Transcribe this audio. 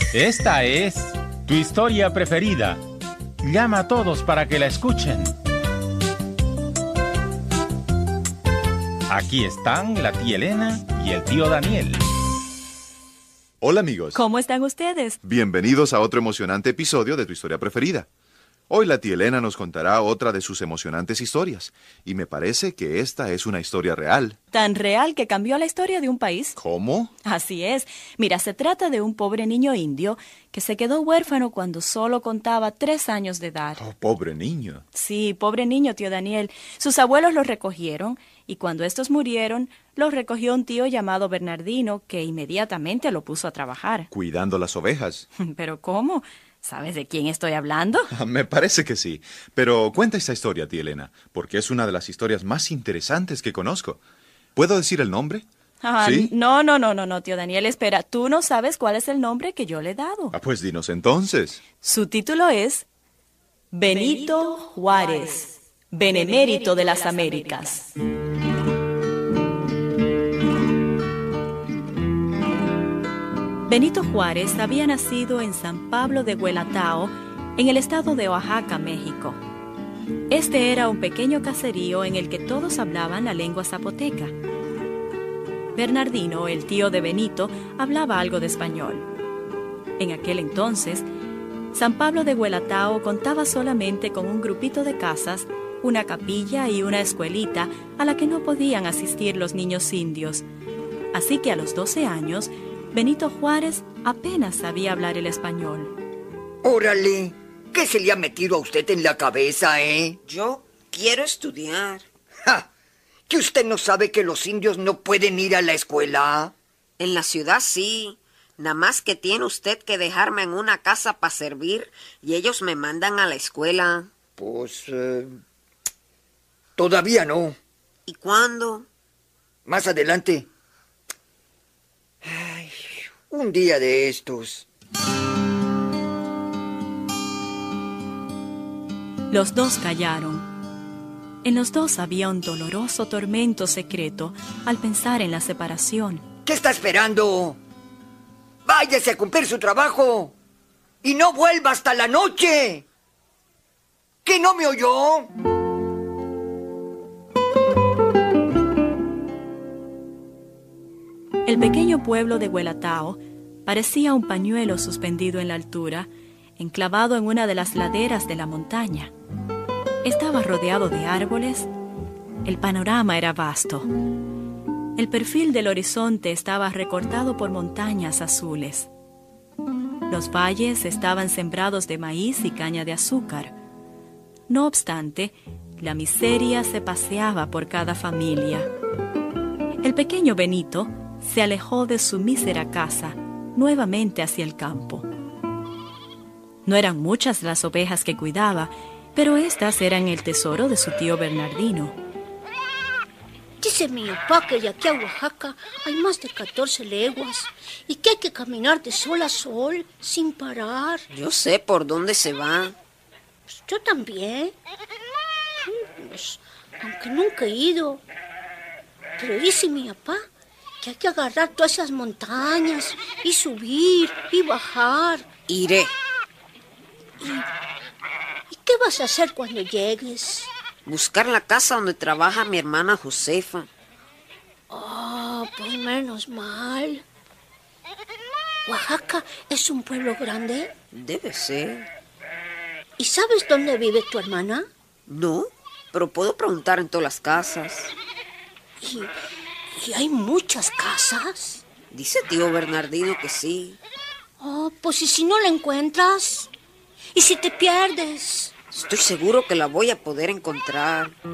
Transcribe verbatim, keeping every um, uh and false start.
Esta es tu historia preferida. Llama a todos para que la escuchen. Aquí están la tía Elena y el tío Daniel. Hola amigos. ¿Cómo están ustedes? Bienvenidos a otro emocionante episodio de tu historia preferida. Hoy la tía Elena nos contará otra de sus emocionantes historias. Y me parece que esta es una historia real. Tan real que cambió la historia de un país. ¿Cómo? Así es. Mira, se trata de un pobre niño indio que se quedó huérfano cuando solo contaba tres años de edad. Oh, pobre niño. Sí, pobre niño, tío Daniel. Sus abuelos lo recogieron y cuando estos murieron, lo recogió un tío llamado Bernardino que inmediatamente lo puso a trabajar. Cuidando las ovejas. ¿Pero cómo? ¿Sabes de quién estoy hablando? Me parece que sí. Pero cuenta esta historia, tía Elena, porque es una de las historias más interesantes que conozco. ¿Puedo decir el nombre? Ah, ¿Sí? No, no, no, no, no, tío Daniel, espera. Tú no sabes cuál es el nombre que yo le he dado. Ah, pues dinos entonces. Su título es Benito Juárez, Benemérito de las Américas. Benito Juárez había nacido en San Pablo de Huelatao, en el estado de Oaxaca, México. Este era un pequeño caserío en el que todos hablaban la lengua zapoteca. Bernardino, el tío de Benito, hablaba algo de español. En aquel entonces, San Pablo de Huelatao contaba solamente con un grupito de casas, una capilla y una escuelita a la que no podían asistir los niños indios. Así que a los doce años, Benito Juárez apenas sabía hablar el español. Órale, ¿qué se le ha metido a usted en la cabeza, eh? Yo quiero estudiar. ¡Ja! ¿Que usted no sabe que los indios no pueden ir a la escuela? En la ciudad sí. Nada más que tiene usted que dejarme en una casa para servir y ellos me mandan a la escuela. Pues... Eh, todavía no. ¿Y cuándo? Más adelante. Ay, un día de estos. Los dos callaron. En los dos había un doloroso tormento secreto al pensar en la separación. ¿Qué está esperando? Váyase a cumplir su trabajo y no vuelva hasta la noche. ¿Que no me oyó? El pequeño pueblo de Huelatao parecía un pañuelo suspendido en la altura, enclavado en una de las laderas de la montaña. Estaba rodeado de árboles. El panorama era vasto. El perfil del horizonte estaba recortado por montañas azules. Los valles estaban sembrados de maíz y caña de azúcar. No obstante, la miseria se paseaba por cada familia. El pequeño Benito se alejó de su mísera casa, nuevamente hacia el campo. No eran muchas las ovejas que cuidaba, pero estas eran el tesoro de su tío Bernardino. Dice mi papá que de aquí a Oaxaca hay más de catorce leguas y que hay que caminar de sol a sol sin parar. Yo sé por dónde se va. Pues yo también. Pues, aunque nunca he ido. Pero dice mi papá que hay que agarrar todas esas montañas y subir y bajar. Iré. ¿Y, ¿y qué vas a hacer cuando llegues? Buscar la casa donde trabaja mi hermana Josefa. Ah, oh, pues menos mal. ¿Oaxaca es un pueblo grande? Debe ser. ¿Y sabes dónde vive tu hermana? No, pero puedo preguntar en todas las casas. ¿Y, y hay muchas casas? Dice tío Bernardino que sí. Oh, pues ¿y si no la encuentras? ¿Y si te pierdes? Estoy seguro que la voy a poder encontrar.